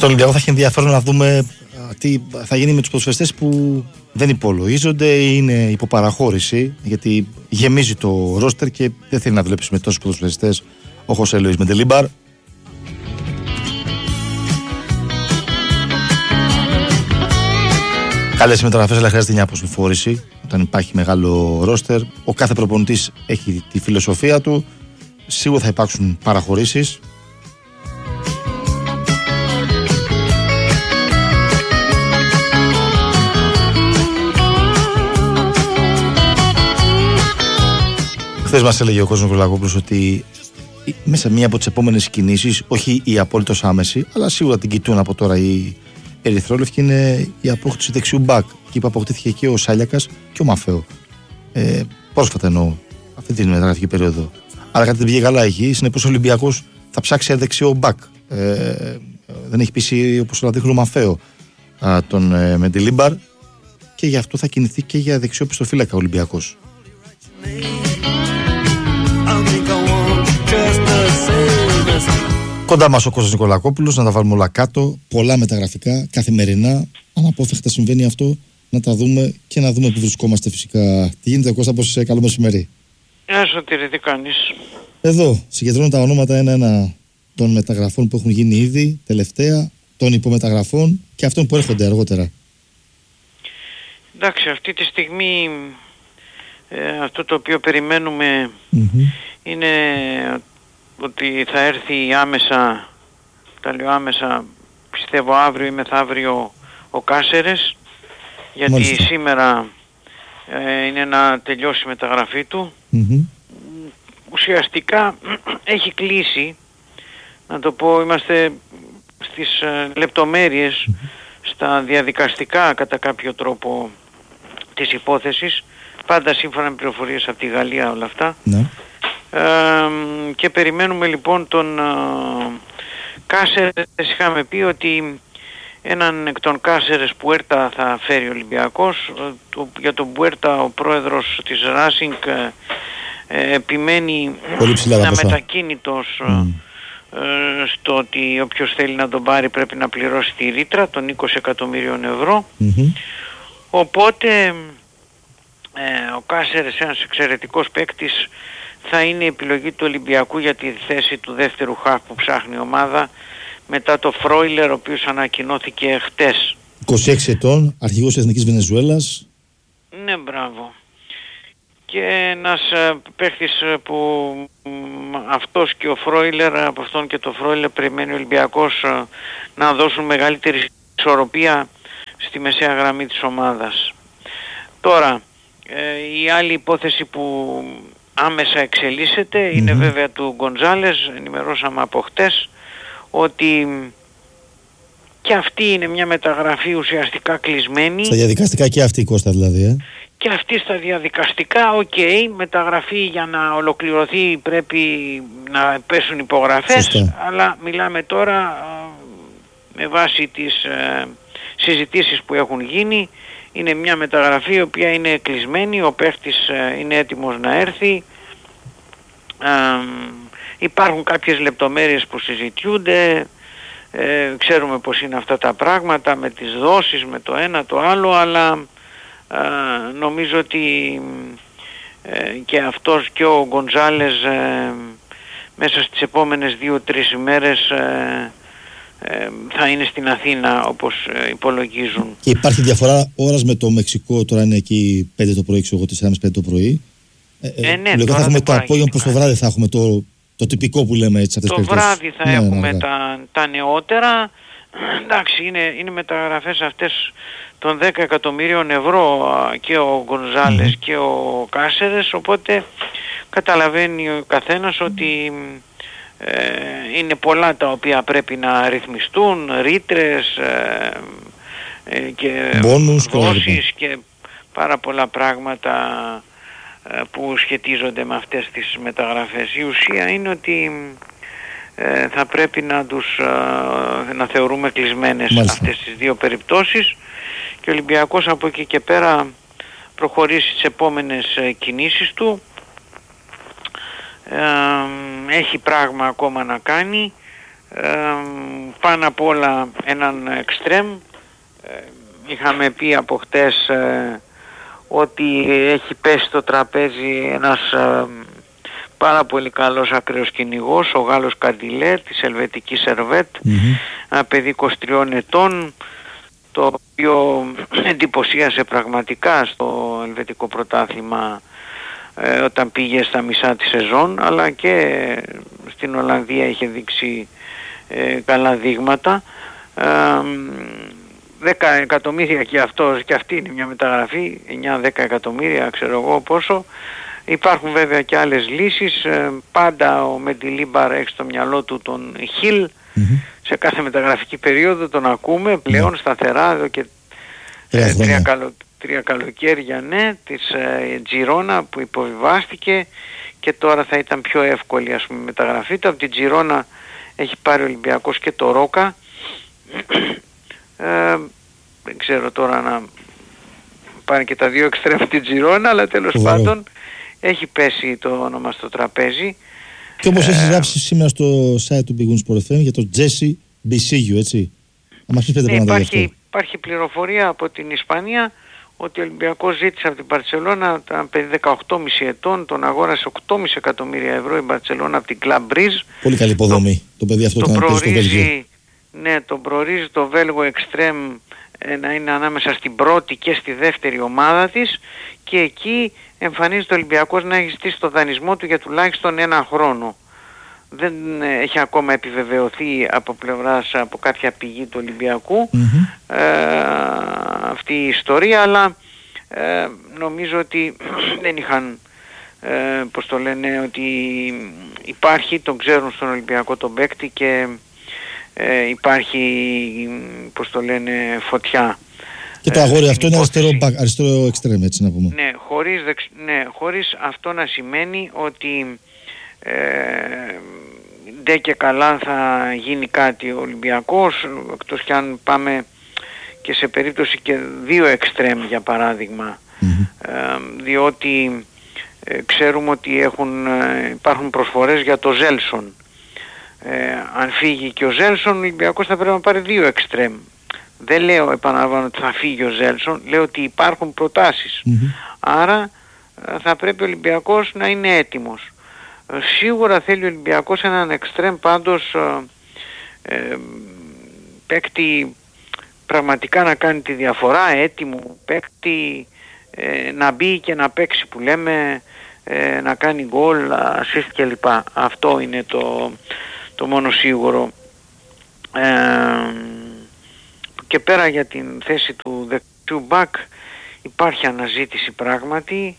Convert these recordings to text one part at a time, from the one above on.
Στον Ολυμπιακό θα έχει ενδιαφέρον να δούμε τι θα γίνει με τους ποδοσφαιριστές που δεν υπολογίζονται ή είναι υποπαραχώρηση, γιατί γεμίζει το ρόστερ και δεν θέλει να βλέπεις με τόσους ποδοσφαιριστές ο Χωσέ Λουίς Μεντελίμπαρ. Καλές μεταγραφές, αλλά χρειάζεται μια αποσυμφόρηση όταν υπάρχει μεγάλο ρόστερ. Ο κάθε προπονητής έχει τη φιλοσοφία του. Σίγουρα θα υπάρξουν παραχωρήσεις. Χθες μας έλεγε ο Κώστας Νικολακόπουλος ότι μέσα μία από τις επόμενες κινήσεις, όχι η απόλυτος άμεση, αλλά σίγουρα την κοιτούν από τώρα οι ερυθρόλευκοι, είναι η απόκτηση δεξιού μπακ. Εκεί που αποκτήθηκε και ο Σάλιακας και ο Μαφέο. Πρόσφατα εννοώ, αυτή την μεταγραφική περίοδο. Άρα κάτι δεν πήγε καλά εκεί. Συνεπώς ο Ολυμπιακός θα ψάξει ένα δεξιό μπακ. Δεν έχει πείσει, όπως όλα δείχνουν, ο Μαφέο τον Μεντελίμπαρ, και γι' αυτό θα κινηθεί και για δεξιό πιστοφύλακα ο Ολυμπιακός. Κοντά μας ο Κώστας Νικολακόπουλος, να τα βάλουμε όλα κάτω. Πολλά μεταγραφικά, καθημερινά. Αναπόφευκτα συμβαίνει αυτό. Να τα δούμε και να δούμε που βρισκόμαστε φυσικά. Τι γίνεται, Κώστα, πώς είσαι? Καλό μεσημέρι. Γεια σου, τι κάνεις? Εδώ συγκεντρώνω τα ονόματα ένα-ένα των μεταγραφών που έχουν γίνει ήδη τελευταία, των υπομεταγραφών και αυτών που έρχονται αργότερα. Εντάξει, αυτή τη στιγμή αυτό το οποίο περιμένουμε είναι ότι θα έρθει άμεσα, τα λέω άμεσα, πιστεύω αύριο ή μεθαύριο, ο Κάσερες, γιατί Μάλιστα. σήμερα είναι να τελειώσει η μεταγραφή του. Ουσιαστικά έχει κλείσει, να το πω, είμαστε στις λεπτομέρειες, στα διαδικαστικά κατά κάποιο τρόπο της υπόθεσης, πάντα σύμφωνα με πληροφορίες από τη Γαλλία όλα αυτά. Ναι. Και περιμένουμε λοιπόν τον Κάσερες. Είχαμε πει ότι έναν εκ των Κάσερες Πουέρτα θα φέρει ο Ολυμπιακός. Για τον Πουέρτα ο πρόεδρος της Racing επιμένει να μετακίνητος στο ότι όποιος θέλει να τον πάρει πρέπει να πληρώσει τη ρήτρα των 20 εκατομμύριων ευρώ. Οπότε ο Κάσερες, ένας εξαιρετικός παίκτης, θα είναι η επιλογή του Ολυμπιακού για τη θέση του δεύτερου χαφ που ψάχνει η ομάδα μετά το Φρόιλερ, ο οποίος ανακοινώθηκε χτες. 26 ετών, αρχηγός Εθνικής Βενεζουέλας. Ναι, μπράβο. Και ένας παίκτης που αυτός και ο Φρόιλερ, από αυτόν και το Φρόιλερ περιμένει ο Ολυμπιακός να δώσουν μεγαλύτερη ισορροπία στη μεσαία γραμμή της ομάδας. Τώρα, η άλλη υπόθεση που άμεσα εξελίσσεται είναι βέβαια του Γκοντζάλες. Ενημερώσαμε από χτες ότι και αυτή είναι μια μεταγραφή ουσιαστικά κλεισμένη. Στα διαδικαστικά και αυτή, Κώστα, δηλαδή. Και αυτή στα διαδικαστικά, μεταγραφή για να ολοκληρωθεί πρέπει να πέσουν υπογραφές. Σωστά. Αλλά μιλάμε τώρα με βάση τις συζητήσεις που έχουν γίνει. Είναι μια μεταγραφή η οποία είναι κλεισμένη, ο παίχτης είναι έτοιμος να έρθει. Υπάρχουν κάποιες λεπτομέρειες που συζητιούνται, ξέρουμε πως είναι αυτά τα πράγματα με τις δόσεις, με το ένα το άλλο, αλλά νομίζω ότι και αυτός και ο Γκοντζάλες μέσα στις επόμενες 2-3 ημέρες θα είναι στην Αθήνα όπως υπολογίζουν. Και υπάρχει διαφορά ώρας με το Μεξικό, τώρα είναι εκεί 5 το πρωί, ξέρω εγώ, 4-5 το πρωί. Ναι, θα έχουμε το απόγευμα, προς το βράδυ θα έχουμε το τυπικό που λέμε έτσι. Το βράδυ θα έχουμε τα νεότερα. Εντάξει, είναι μεταγραφές αυτές των 10 εκατομμύριων ευρώ και ο Γκονζάλες και ο Κάσερες, οπότε καταλαβαίνει ο καθένας ότι είναι πολλά τα οποία πρέπει να ρυθμιστούν, ρήτρες και δόσεις και πάρα πολλά πράγματα που σχετίζονται με αυτές τις μεταγραφές. Η ουσία είναι ότι θα πρέπει να θεωρούμε κλεισμένες αυτές τις δύο περιπτώσεις και ο Ολυμπιακός από εκεί και πέρα προχωρήσει τις επόμενες κινήσεις του. Έχει πράγμα ακόμα να κάνει. πάνω απ' όλα έναν εξτρέμ. Είχαμε πει από χτες ότι έχει πέσει στο τραπέζι ένας πάρα πολύ καλός ακραίος κυνηγός, ο Γάλλος Καντιλέ της ελβετικής Σερβέτ, ένα παιδί 23 ετών, το οποίο εντυπωσίασε πραγματικά στο ελβετικό πρωτάθλημα όταν πήγε στα μισά της σεζόν, αλλά και στην Ολλανδία είχε δείξει καλά δείγματα. 10 εκατομμύρια και αυτός, και αυτή είναι μια μεταγραφή, 9-10 εκατομμύρια, ξέρω εγώ πόσο. Υπάρχουν βέβαια και άλλες λύσεις. Πάντα ο Μεντιλίμπαρ έχει στο μυαλό του τον Χιλ. Σε κάθε μεταγραφική περίοδο τον ακούμε πλέον σταθερά εδώ και 3 καλοκαίρια, ναι, της Τζιρόνα που υποβιβάστηκε, και τώρα θα ήταν πιο εύκολη, ας πούμε, μεταγραφή του. Από την Τζιρόνα έχει πάρει ο Ολυμπιακός και το Ρόκα. Δεν ξέρω τώρα να πάρει και τα δύο εξτρέμ την Τζιρόνα, αλλά τέλος πάντων έχει πέσει το όνομα στο τραπέζι. Και όπως έχεις γράψει σήμερα στο site του Big Win Sport FM για τον Τζέσι Μπισίγιου, έτσι. Να μας πεις 5 πράγματα γι' αυτό. Υπάρχει πληροφορία από την Ισπανία ότι ο Ολυμπιακός ζήτησε από την Μπαρτσελώνα, ένα παιδί 18,5 ετών, τον αγόρασε 8,5 εκατομμύρια ευρώ η Μπαρτσελώνα από την Club Brugge. Πολύ καλή υποδομή. Το παιδί αυτό ήταν στο Βέλγιο. Ναι, τον προορίζει το Βέλγο εξτρέμ να είναι ανάμεσα στην πρώτη και στη δεύτερη ομάδα της, και εκεί εμφανίζεται ο Ολυμπιακός να έχει ζητήσει το δανεισμό του για τουλάχιστον 1 χρόνο. Δεν έχει ακόμα επιβεβαιωθεί από κάποια πηγή του Ολυμπιακού αυτή η ιστορία, αλλά νομίζω ότι δεν είχαν, πώς το λένε, ότι υπάρχει, τον ξέρουν στον Ολυμπιακό τον παίκτη και υπάρχει, πώς το λένε, φωτιά. Και το αγόρι αυτό είναι αριστερό εξτρέμ, έτσι να πούμε. Ναι, χωρίς αυτό να σημαίνει ότι ντε και καλά θα γίνει κάτι ο Ολυμπιακός, εκτός κι αν πάμε και σε περίπτωση και 2 εξτρέμ για παράδειγμα, διότι ξέρουμε ότι υπάρχουν προσφορές για το Ζέλσον. Αν φύγει και ο Ζέλσον, ο Ολυμπιακός θα πρέπει να πάρει 2 εξτρέμ. Δεν λέω, επαναλαμβάνω, ότι θα φύγει ο Ζέλσον, λέω ότι υπάρχουν προτάσεις. Άρα θα πρέπει ο Ολυμπιακός να είναι έτοιμος. Σίγουρα θέλει ο Ολυμπιακός έναν εξτρέμ πάντως παίκτη πραγματικά να κάνει τη διαφορά, έτοιμο παίκτη να μπει και να παίξει που λέμε, να κάνει γκολ, assist κλπ. Αυτό είναι το μόνο σίγουρο. Και πέρα για την θέση του δεξιού μπακ υπάρχει αναζήτηση πράγματι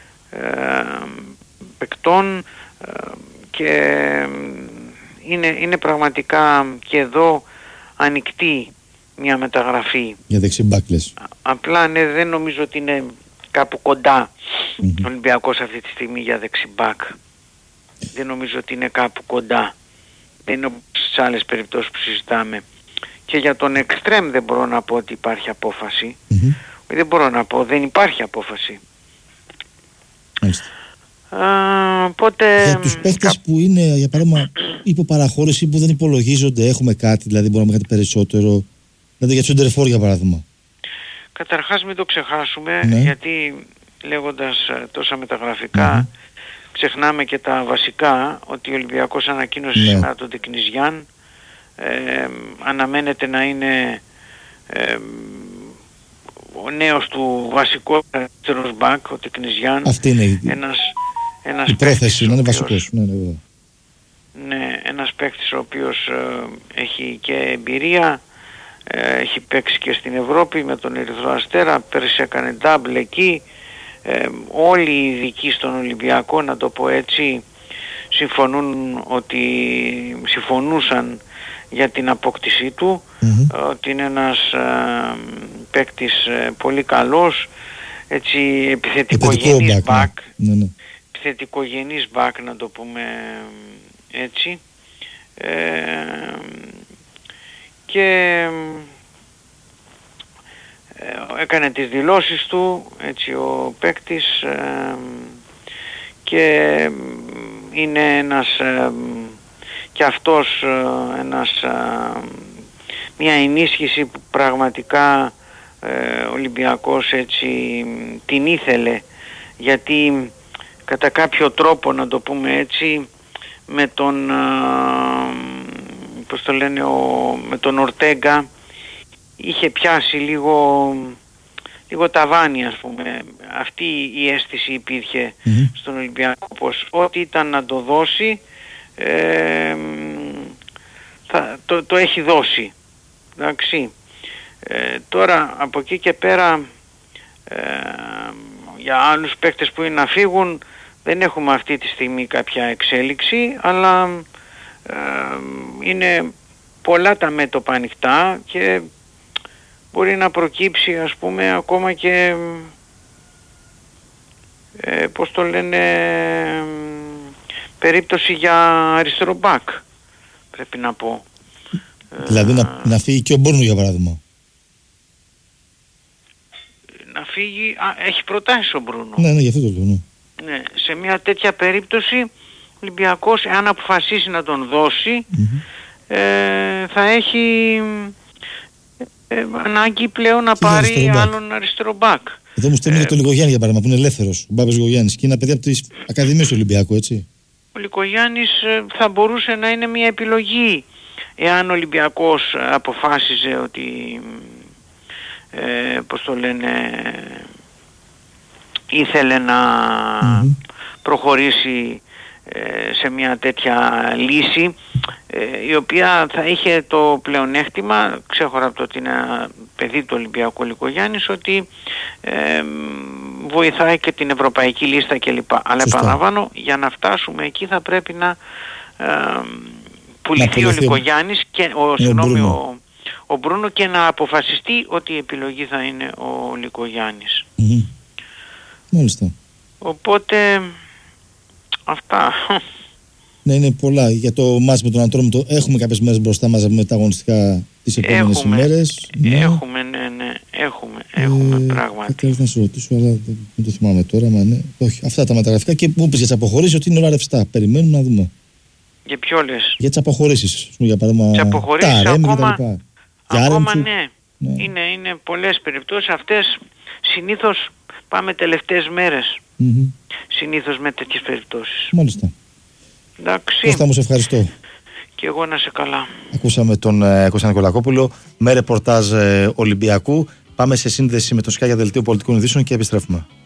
παικτών, και είναι πραγματικά και εδώ ανοιχτή μια μεταγραφή. Για δεξί μπακ λες. Απλά ναι, δεν νομίζω ότι είναι κάπου κοντά ο Ολυμπιακός αυτή τη στιγμή για δεξί μπακ. Δεν νομίζω ότι είναι κάπου κοντά. Δεν είναι όπως στις άλλες περιπτώσεις που συζητάμε. Και για τον εξτρέμ δεν μπορώ να πω ότι υπάρχει απόφαση. Δεν μπορώ να πω, δεν υπάρχει απόφαση. Οπότε, για τους παίχτες που είναι, για παράδειγμα, υποπαραχώρηση, που δεν υπολογίζονται, έχουμε κάτι, δηλαδή μπορούμε κάτι περισσότερο, δηλαδή για τσοντερφόρ για παράδειγμα. Καταρχάς μην το ξεχάσουμε, γιατί λέγοντας τόσα μεταγραφικά ξεχνάμε και τα βασικά, ότι ο Ολυμπιακός ανακοίνωσε σήμερα τον Τεκνιζιάν, αναμένεται να είναι ο νέος του βασικό αριστερός μπακ, ο Τεκνιζιάν. Αυτή είναι ένας η πρόθεση, να είναι βασικός. Ναι, ένας παίκτης ο οποίος έχει και εμπειρία, έχει παίξει και στην Ευρώπη με τον Ερυθρό Αστέρα, πέρσι έκανε double εκεί. Όλοι οι ειδικοί στον Ολυμπιακό, να το πω έτσι, συμφωνούσαν για την απόκτησή του, ότι είναι ένας παίκτης πολύ καλός, έτσι, επιθετικογενής μπακ, επιθετικογενής μπακ να το πούμε έτσι, και έκανε τις δηλώσεις του, έτσι, ο παίκτης, και είναι ένας και αυτός ένας μια ενίσχυση που πραγματικά ο Ολυμπιακός έτσι την ήθελε, γιατί κατά κάποιο τρόπο, να το πούμε έτσι, με τον πώς το λένε, με τον Ορτέγκα είχε πιάσει λίγο ταβάνι, ας πούμε. Αυτή η αίσθηση υπήρχε στον Ολυμπιακό, πως ό,τι ήταν να το δώσει το έχει δώσει. Εντάξει. Τώρα από εκεί και πέρα για άλλους παίκτες που είναι να φύγουν δεν έχουμε αυτή τη στιγμή κάποια εξέλιξη, αλλά είναι πολλά τα μέτωπα ανοιχτά και μπορεί να προκύψει, ας πούμε, ακόμα και πώς το λένε, περίπτωση για αριστερό μπακ, πρέπει να πω. Δηλαδή να φύγει και ο Μπρούνο, για παράδειγμα. Να φύγει, έχει προτάσει ο Μπρούνο. Ναι, γι' αυτό το λέω. Ναι, σε μια τέτοια περίπτωση ο Ολυμπιακός, αν αποφασίσει να τον δώσει, θα έχει ανάγκη πλέον να πάρει άλλον αριστερό μπακ. Εδώ μου στέλνει το Λικογιάννη, για παράδειγμα, που είναι ελεύθερος, ο Μπάμπης Γογιάννης, και είναι παιδιά από τις Ακαδημίες του Ολυμπιακού, έτσι. Ο Λικογιάννης θα μπορούσε να είναι μια επιλογή, εάν ο Ολυμπιακός αποφάσιζε ότι πώς το λένε, ήθελε να προχωρήσει σε μια τέτοια λύση, η οποία θα είχε το πλεονέκτημα, ξέχωρα από το ότι είναι ένα παιδί του Ολυμπιακού Λικογιάννης, ότι βοηθάει και την ευρωπαϊκή λίστα κλπ. Αλλά επαναλαμβάνω, για να φτάσουμε εκεί θα πρέπει να πουληθεί ο Λικογιάννης και ο Μπρούνο, και να αποφασιστεί ότι η επιλογή θα είναι ο Λικογιάννης. Μάλιστα. Οπότε αυτά. Ναι, είναι πολλά. Για το μάτς με τον Ατρόμητο έχουμε κάποιες μέρες μπροστά μας με τα αγωνιστικά τις επόμενες ημέρες. Έχουμε, ναι, έχουμε πράγματι. Θέλω να σε ρωτήσω, αλλά δεν το θυμάμαι τώρα. Ναι. Όχι, αυτά τα μεταγραφικά, και μου είπες για τις αποχωρήσεις ότι είναι όλα ρευστά. Περιμένουμε να δούμε. Για ποιο λες? Για τις αποχωρήσεις. Για παράδειγμα, τις αποχωρήσεις ακόμα ναι. Είναι πολλές περιπτώσεις. Αυτές συνήθως πάμε τελευταίες μέρες. Συνήθως με τέτοιες περιπτώσεις. Μάλιστα. Εντάξει. Κώστα, μου σε ευχαριστώ. Και εγώ να σε καλά. Ακούσαμε τον Κώστα Νικολακόπουλο με ρεπορτάζ Ολυμπιακού. Πάμε σε σύνδεση με το Sky για δελτίο πολιτικών ειδήσεων και επιστρέφουμε.